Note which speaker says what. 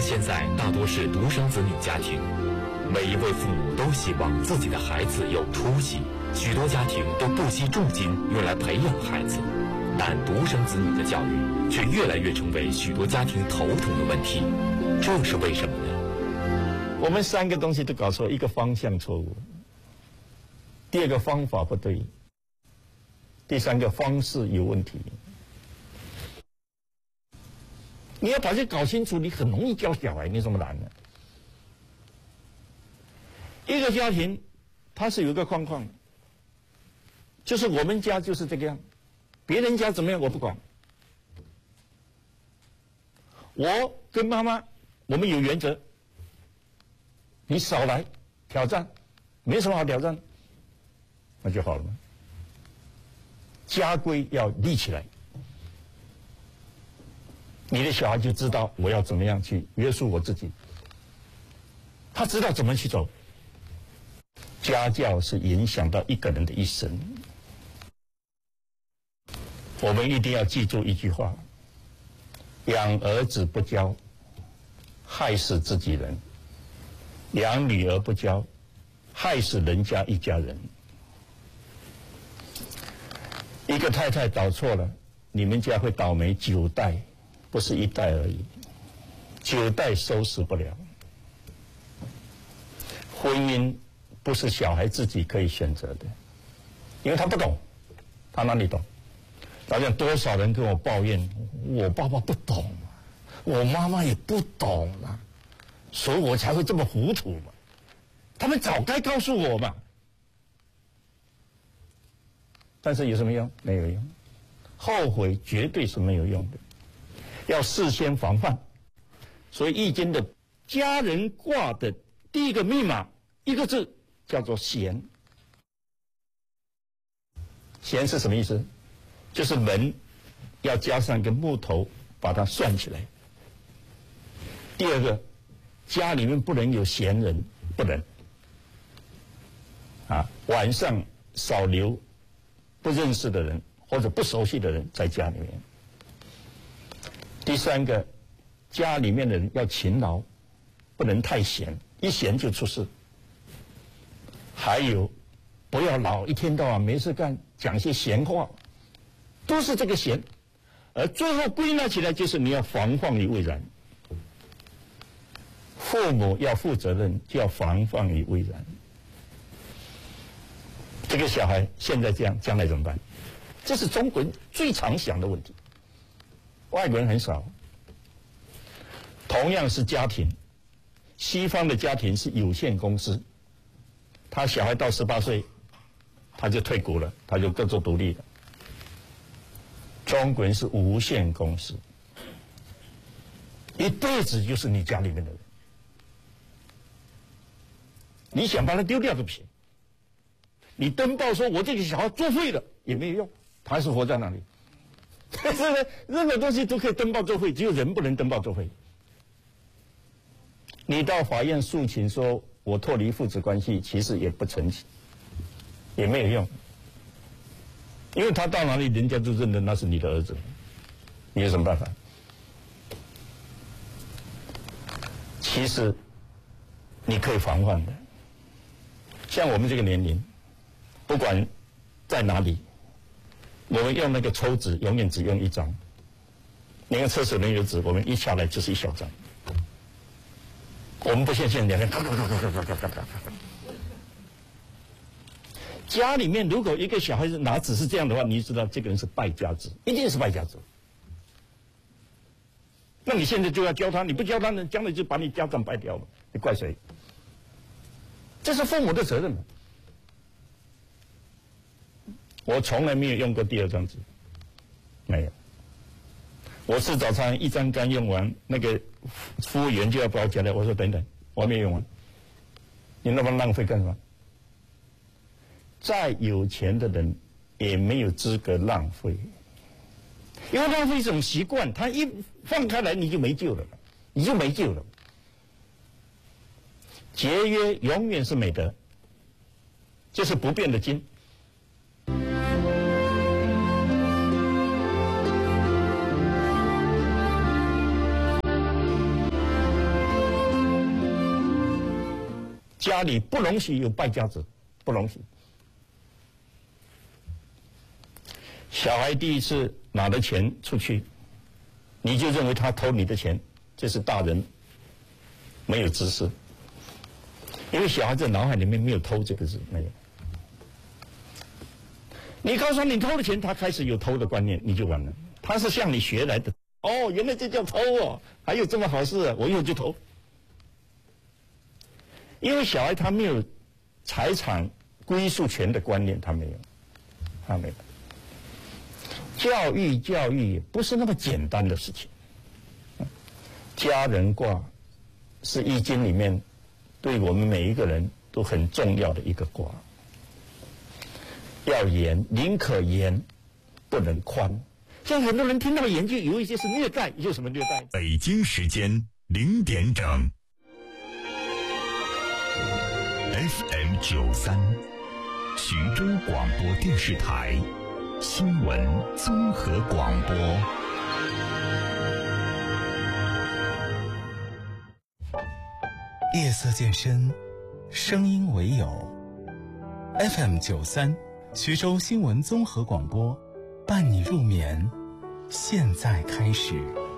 Speaker 1: 现在大多是独生子女家庭，每一位父母都希望自己的孩子有出息，许多家庭都不惜重金用来培养孩子，但独生子女的教育却越来越成为许多家庭头疼的问题，这是为什么呢？
Speaker 2: 我们三个东西都搞错，一个方向错误，第二个方法不对，第三个方式有问题。你要把这搞清楚，你很容易教小孩，你怎么难呢？一个家庭，它是有一个框框，就是我们家就是这个样，别人家怎么样我不管。我跟妈妈，我们有原则，你少来挑战，没什么好挑战，那就好了嘛。家规要立起来。你的小孩就知道我要怎么样去约束我自己，他知道怎么去走。家教是影响到一个人的一生。我们一定要记住一句话：养儿子不教，害死自己人；养女儿不教，害死人家一家人。一个太太搞错了，你们家会倒霉9代。不是1代而已，9代收拾不了。婚姻不是小孩自己可以选择的，因为他不懂，他哪里懂？好像多少人跟我抱怨，我爸爸不懂，我妈妈也不懂啊，所以我才会这么糊涂嘛。他们早该告诉我嘛。但是有什么用？没有用，后悔绝对是没有用的。要事先防范，所以易经的家人卦的第一个密码一个字叫做闲。闲是什么意思？就是门要加上一个木头把它拴起来。第二个，家里面不能有闲人，不能晚上少留不认识的人或者不熟悉的人在家里面。第三个，家里面的人要勤劳，不能太闲，一闲就出事。还有，不要老一天到晚没事干，讲些闲话，都是这个闲。而最后归纳起来就是你要防患于未然。父母要负责任，就要防范于未然。这个小孩现在这样，将来怎么办？这是中国人最常想的问题。外国人很少。同样是家庭，西方的家庭是有限公司，他小孩到18岁，他就退股了，他就各自独立了。中国人是无限公司，一辈子就是你家里面的人，你想把他丢掉都不行。你登报说我这个小孩作废了也没有用，他还是活在那里。但是呢，任何东西都可以登报作废，只有人不能登报作废。你到法院诉请说我脱离父子关系，其实也不成，也没有用，因为他到哪里人家就认得那是你的儿子，你有什么办法？其实你可以防范的，像我们这个年龄，不管在哪里，我们用那个抽纸永远只用1张，你看厕所里有纸，我们一下来就是1小张。我们不像现在2个家里面如果一个小孩子拿纸是这样的话，你知道这个人是败家子，一定是败家子。那你现在就要教他，你不教他呢，将来就把你家长败掉了，你怪谁？这是父母的责任嘛。我从来没有用过第2张纸，没有。我吃早餐1张刚用完，那个服务员就要把我叫来，我说等等，我还没用完，你那么浪费干什么？再有钱的人也没有资格浪费，因为浪费是一种习惯，他一放开来你就没救了，你就没救了。节约永远是美德，这是不变的经。 家里不容许有败家子，不容许。小孩第一次拿了钱出去，你就认为他偷你的钱，这是大人没有知识，因为小孩子脑海里面没有偷这个字，没有。你告诉他你偷了钱，他开始有偷的观念，你就完了。他是向你学来的。哦，原来这叫偷哦，还有这么好事啊，我以后就偷。因为小孩他没有财产归属权的观念，他没有，他没有。教育不是那么简单的事情。家人卦是易经里面对我们每一个人都很重要的一个卦。要严，宁可严，不能宽。像很多人听到严就有一些是虐待，有什么虐待？
Speaker 1: 北京时间0点整 ，FM 93，徐州广播电视台新闻综合广播。
Speaker 3: 夜色渐深，声音为友。FM 93，徐州新闻综合广播，伴你入眠，现在开始。